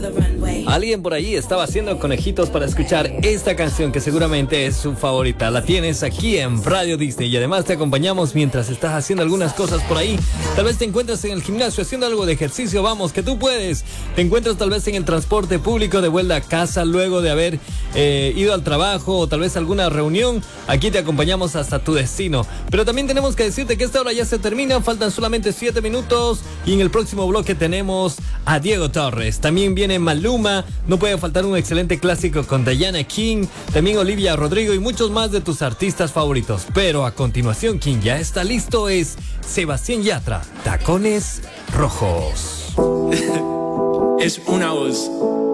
Alguien por ahí estaba haciendo conejitos para escuchar esta canción que seguramente es su favorita. La tienes aquí en Radio Disney y además te acompañamos mientras estás haciendo algunas cosas por ahí. Tal vez te encuentras en el gimnasio haciendo algo de ejercicio. Vamos, que tú puedes. Te encuentras tal vez en el transporte público de vuelta a casa luego de haber ido al trabajo o tal vez alguna reunión. Aquí te acompañamos hasta tu destino. Pero también tenemos que decirte que esta hora ya se termina. Faltan solamente 7 minutos y en el próximo bloque tenemos a Diego Torres. También viene Maluma. No puede faltar un excelente clásico con Diana King. También Olivia Rodrigo y muchos más de tus artistas favoritos. Pero a continuación, quien ya está listo es Sebastián Yatra. Tacones Rojos. Es una voz.